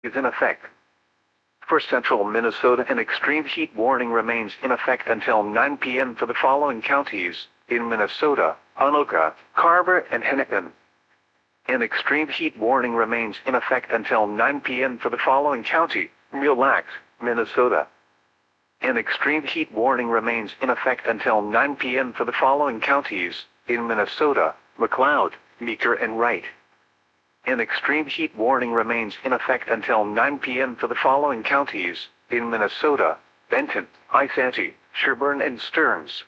is in effect. For central Minnesota, an extreme heat warning remains in effect until 9 p.m. for the following counties in Minnesota: Anoka, Carver, and Hennepin. An extreme heat warning remains in effect until 9 p.m. for the following county: Mille Lacs, Minnesota. An extreme heat warning remains in effect until 9 p.m. for the following counties in Minnesota: McLeod, Meeker, and Wright. An extreme heat warning remains in effect until 9 p.m. for the following counties in Minnesota: Benton, Isanti, Sherburne, and Stearns.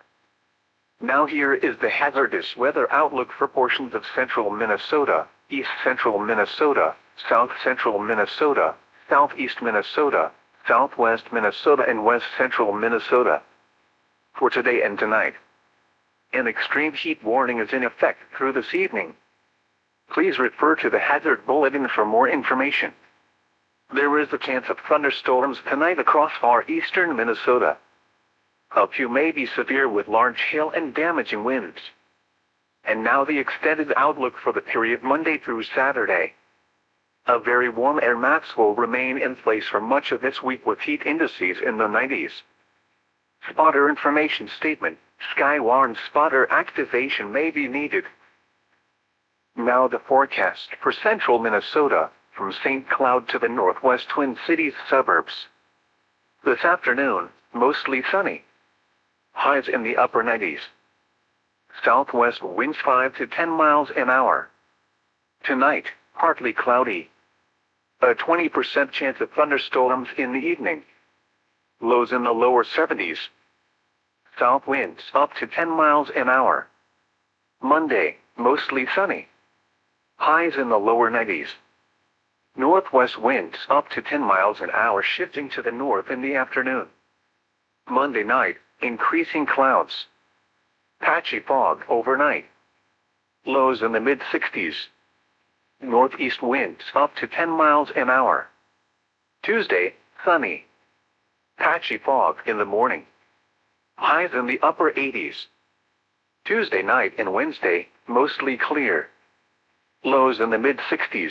Now here is the hazardous weather outlook for portions of central Minnesota, east central Minnesota, south central Minnesota, southeast Minnesota, southwest Minnesota, and west central Minnesota. For today and tonight, an extreme heat warning is in effect through this evening. Please refer to the hazard bulletin for more information. There is a chance of thunderstorms tonight across far eastern Minnesota. A few may be severe with large hail and damaging winds. And now the extended outlook for the period Monday through Saturday. A very warm air mass will remain in place for much of this week with heat indices in the 90s. Spotter information statement: Skywarn spotter activation may be needed. Now the forecast for central Minnesota, from St. Cloud to the northwest Twin Cities suburbs. This afternoon, mostly sunny. Highs in the upper 90s. Southwest winds 5 to 10 miles an hour. Tonight, partly cloudy. A 20% chance of thunderstorms in the evening. Lows in the lower 70s. South winds up to 10 miles an hour. Monday, mostly sunny. Highs in the lower 90s. Northwest winds up to 10 miles an hour, shifting to the north in the afternoon. Monday night, increasing clouds. Patchy fog overnight. Lows in the mid-60s. Northeast winds up to 10 miles an hour. Tuesday, sunny. Patchy fog in the morning. Highs in the upper 80s. Tuesday night and Wednesday, mostly clear. Lows in the mid-60s.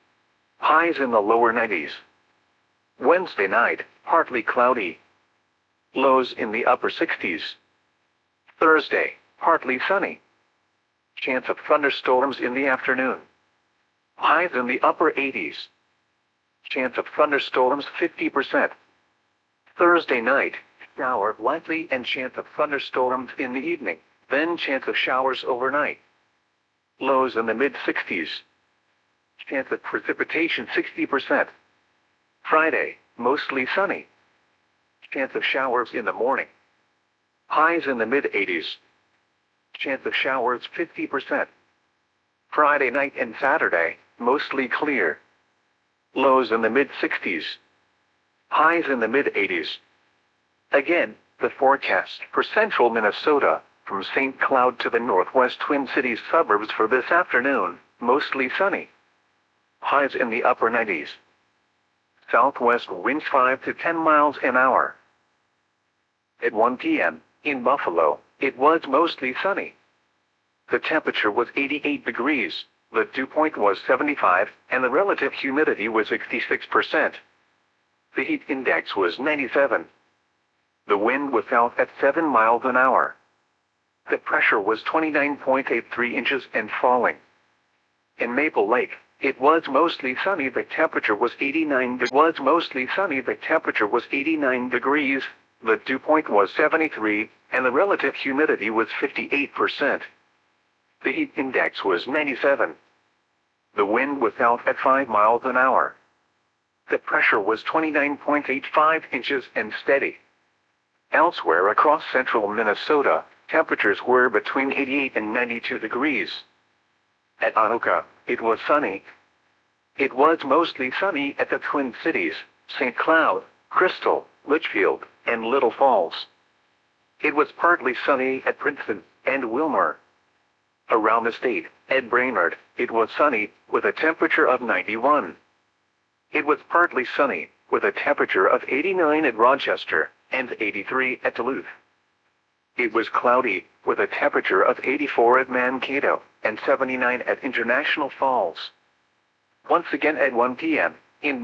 Highs in the lower 90s. Wednesday night, partly cloudy. Lows in the upper 60s. Thursday, partly sunny. Chance of thunderstorms in the afternoon. Highs in the upper 80s. Chance of thunderstorms 50%. Thursday night, shower likely and chance of thunderstorms in the evening, then chance of showers overnight. Lows in the mid-60s. Chance of precipitation 60%. Friday, mostly sunny. Chance of showers in the morning. Highs in the mid-80s. Chance of showers 50%. Friday night and Saturday, mostly clear. Lows in the mid-60s. Highs in the mid-80s. Again, the forecast for central Minnesota, from St. Cloud to the northwest Twin Cities suburbs for this afternoon, mostly sunny. Highs in the upper 90s. Southwest winds 5 to 10 miles an hour. At 1 p.m., in Buffalo, it was mostly sunny. The temperature was 88 degrees, the dew point was 75, and the relative humidity was 66%. The heat index was 97. The wind was south at 7 miles an hour. The pressure was 29.83 inches and falling. In Maple Lake, it was mostly sunny. The temperature was 89 degrees. The dew point was 73, and the relative humidity was 58%. The heat index was 97. The wind was south at 5 miles an hour. The pressure was 29.85 inches and steady. Elsewhere across central Minnesota, temperatures were between 88 and 92 degrees. At Anoka, it was sunny. It was mostly sunny at the Twin Cities, St. Cloud, Crystal, Litchfield, and Little Falls. It was partly sunny at Princeton and Wilmer. Around the state, at Brainerd, it was sunny, with a temperature of 91. It was partly sunny, with a temperature of 89 at Rochester, and 83 at Duluth. It was cloudy, with a temperature of 84 at Mankato, and 79 at International Falls. Once again at 1 p.m.,